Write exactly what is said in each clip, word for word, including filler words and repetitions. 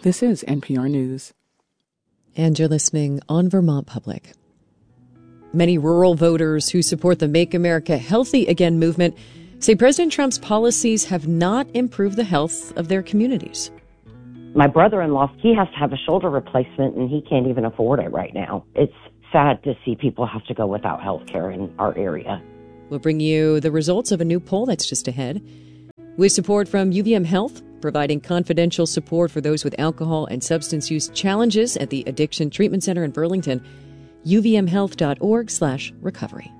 This is N P R News. And you're listening on Vermont Public. Many rural voters who support the Make America Healthy Again movement say President Trump's policies have not improved the health of their communities. My brother-in-law, he has to have a shoulder replacement, and he can't even afford it right now. It's sad to see people have to go without health care in our area. We'll bring you the results of a new poll that's just ahead. With support from U V M Health, providing confidential support for those with alcohol and substance use challenges at the Addiction Treatment Center in Burlington, U V M health dot org slash recovery.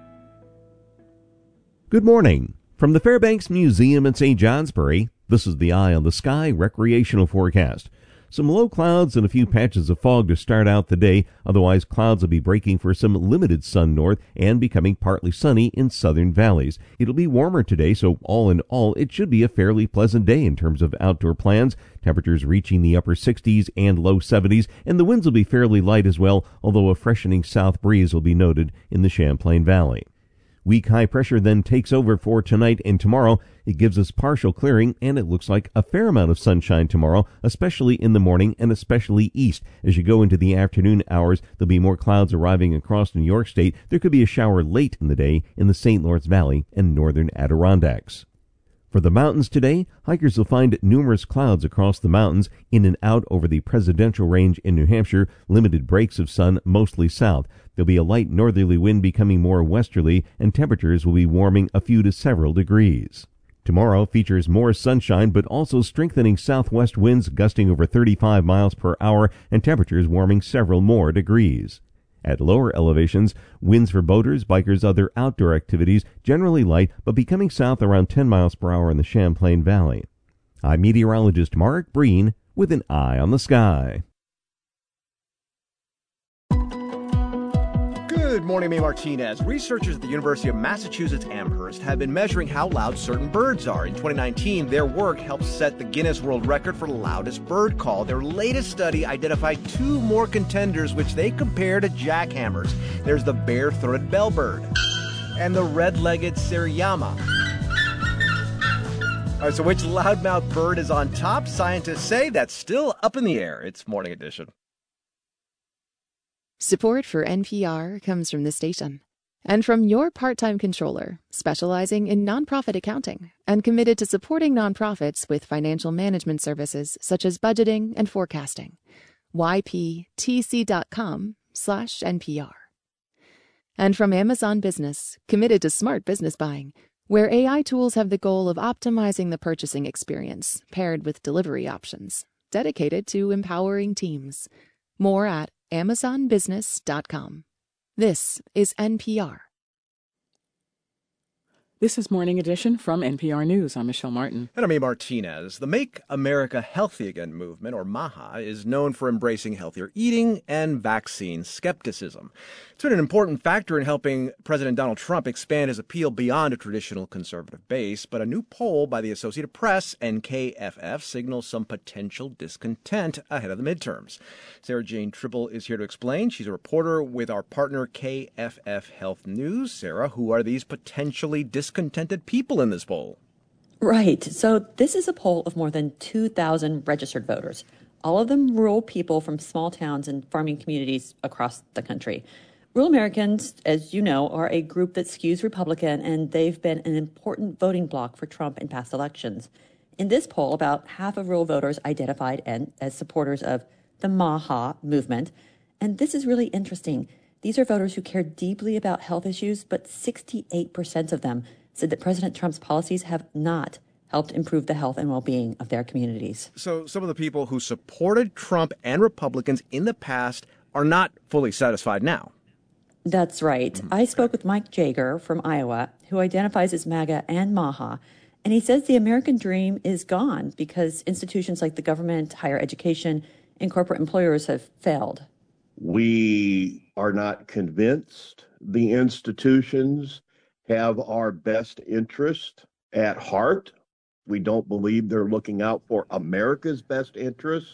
Good morning. From the Fairbanks Museum in Saint Johnsbury, this is the Eye on the Sky recreational forecast. Some low clouds and a few patches of fog to start out the day. Otherwise, clouds will be breaking for some limited sun north and becoming partly sunny in southern valleys. It'll be warmer today, so all in all, it should be a fairly pleasant day in terms of outdoor plans. Temperatures reaching the upper sixties and low seventies, and the winds will be fairly light as well, although a freshening south breeze will be noted in the Champlain Valley. Weak high pressure then takes over for tonight and tomorrow. It gives us partial clearing, and it looks like a fair amount of sunshine tomorrow, especially in the morning and especially east. As you go into the afternoon hours, there'll be more clouds arriving across New York State. There could be a shower late in the day in the Saint Lawrence Valley and northern Adirondacks. For the mountains today, hikers will find numerous clouds across the mountains, in and out over the Presidential Range in New Hampshire, limited breaks of sun mostly south. There'll be a light northerly wind becoming more westerly, and temperatures will be warming a few to several degrees. Tomorrow features more sunshine, but also strengthening southwest winds gusting over thirty-five miles per hour, and temperatures warming several more degrees. At lower elevations, winds for boaters, bikers, other outdoor activities generally light, but becoming south around ten miles per hour in the Champlain Valley. I'm meteorologist Mark Breen with an Eye on the Sky. Good morning, May Martinez. Researchers at the University of Massachusetts Amherst have been measuring how loud certain birds are. In twenty nineteen, their work helped set the Guinness World Record for loudest bird call. Their latest study identified two more contenders, which they compare to jackhammers. There's the bare-throated bellbird and the red-legged Siriyama. All right, so which loudmouth bird is on top? Scientists say that's still up in the air. It's Morning Edition. Support for N P R comes from this station and from your part-time controller, specializing in nonprofit accounting and committed to supporting nonprofits with financial management services such as budgeting and forecasting. Y P T C dot com slash N P R. And from Amazon Business, committed to smart business buying, where A I tools have the goal of optimizing the purchasing experience paired with delivery options, dedicated to empowering teams. More at amazon business dot com. This is N P R. This is Morning Edition from N P R News. I'm Michelle Martin. And I'm A. Martinez. The Make America Healthy Again movement, or MAHA, is known for embracing healthier eating and vaccine skepticism. It's been an important factor in helping President Donald Trump expand his appeal beyond a traditional conservative base, but a new poll by the Associated Press and K F F signals some potential discontent ahead of the midterms. Sarah Jane Tribble is here to explain. She's a reporter with our partner K F F Health News. Sarah, who are these potentially discontented people in this poll? Right. So this is a poll of more than two thousand registered voters, all of them rural people from small towns and farming communities across the country. Rural Americans, as you know, are a group that skews Republican, and they've been an important voting bloc for Trump in past elections. In this poll, about half of rural voters identified as supporters of the MAHA movement. And this is really interesting. These are voters who care deeply about health issues, but sixty-eight percent of them said that President Trump's policies have not helped improve the health and well-being of their communities. So some of the people who supported Trump and Republicans in the past are not fully satisfied now. That's right. Mm-hmm. I spoke with Mike Jager from Iowa, who identifies as MAGA and MAHA, and he says the American dream is gone because institutions like the government, higher education, and corporate employers have failed. We are not convinced the institutions have our best interest at heart. We don't believe they're looking out for America's best interest.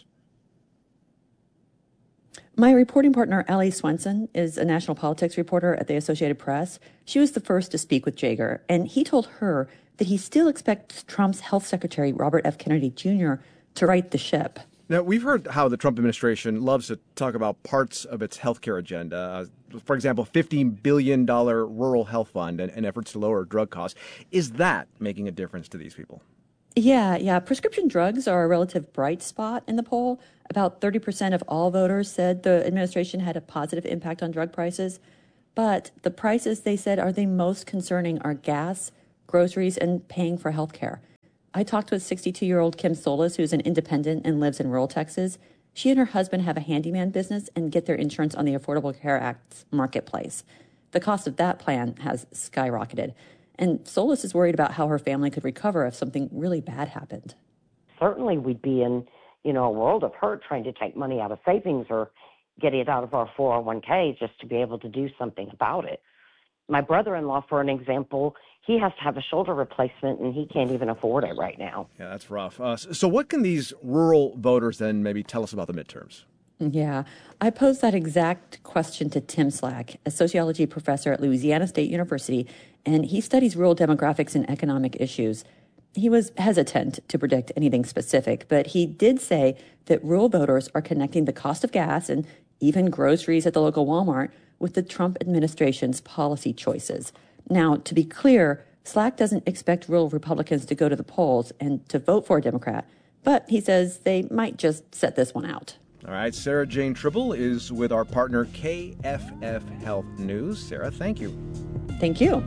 My reporting partner, Allie Swenson, is a national politics reporter at the Associated Press. She was the first to speak with Jager, and he told her that he still expects Trump's health secretary, Robert F. Kennedy Junior, to right the ship. Now, we've heard how the Trump administration loves to talk about parts of its healthcare agenda. Uh, for example, fifteen billion dollars rural health fund and, and efforts to lower drug costs. Is that making a difference to these people? Yeah, yeah. Prescription drugs are a relative bright spot in the poll. About thirty percent of all voters said the administration had a positive impact on drug prices. But the prices they said are the most concerning are gas, groceries, and paying for health care. I talked with sixty-two-year-old Kim Solis, who's an independent and lives in rural Texas. She and her husband have a handyman business and get their insurance on the Affordable Care Act's marketplace. The cost of that plan has skyrocketed. And Solis is worried about how her family could recover if something really bad happened. Certainly we'd be in, you know, a world of hurt trying to take money out of savings or getting it out of our four oh one k just to be able to do something about it. My brother-in-law, for an example, he has to have a shoulder replacement, and he can't even afford it right now. Yeah, that's rough. Uh, so what can these rural voters then maybe tell us about the midterms? Yeah, I posed that exact question to Tim Slack, a sociology professor at Louisiana State University, and he studies rural demographics and economic issues. He was hesitant to predict anything specific, but he did say that rural voters are connecting the cost of gas and even groceries at the local Walmart with the Trump administration's policy choices. Now, to be clear, Slack doesn't expect rural Republicans to go to the polls and to vote for a Democrat, but he says they might just set this one out. All right, Sarah Jane Tribble is with our partner K F F Health News. Sarah, thank you. Thank you.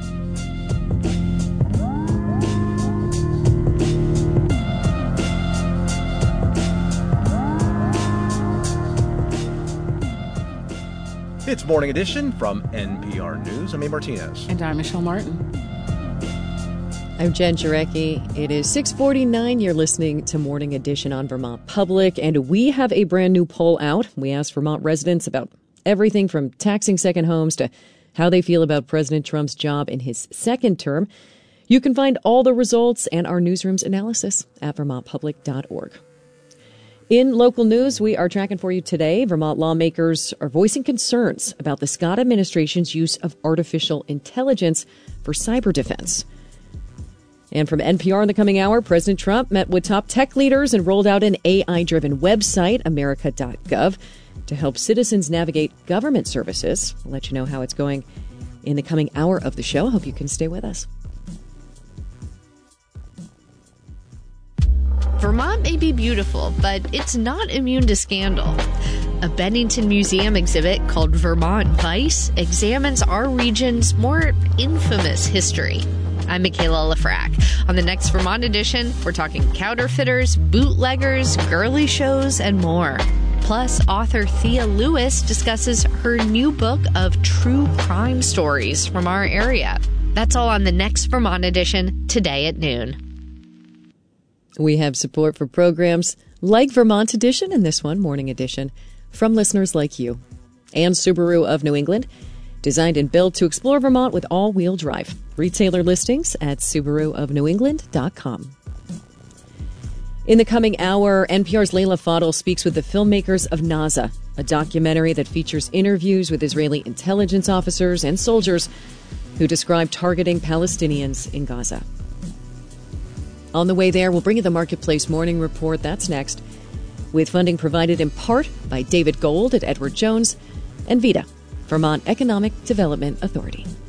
It's Morning Edition from N P R News. I'm A. Martinez. And I'm Michelle Martin. I'm Jen Jarecki. It is six forty-nine. You're listening to Morning Edition on Vermont Public, and we have a brand new poll out. We asked Vermont residents about everything from taxing second homes to how they feel about President Trump's job in his second term. You can find all the results and our newsroom's analysis at vermont public dot org. In local news, we are tracking for you today. Vermont lawmakers are voicing concerns about the Scott administration's use of artificial intelligence for cyber defense. And from N P R in the coming hour, President Trump met with top tech leaders and rolled out an A I-driven website, america dot gov, to help citizens navigate government services. We'll let you know how it's going in the coming hour of the show. Hope you can stay with us. Vermont may be beautiful, but it's not immune to scandal. A Bennington Museum exhibit called Vermont Vice examines our region's more infamous history. I'm Michaela Lafrac. On the next Vermont edition, we're talking counterfeiters, bootleggers, girly shows, and more. Plus, author Thea Lewis discusses her new book of true crime stories from our area. That's all on the next Vermont edition, today at noon. We have support for programs like Vermont Edition and this one, Morning Edition, from listeners like you. And Subaru of New England, designed and built to explore Vermont with all-wheel drive. Retailer listings at subaru of new england dot com. In the coming hour, N P R's Leila Fadel speaks with the filmmakers of Naza, a documentary that features interviews with Israeli intelligence officers and soldiers who describe targeting Palestinians in Gaza. On the way there, we'll bring you the Marketplace Morning Report. That's next, with funding provided in part by David Gold at Edward Jones and VITA, Vermont Economic Development Authority.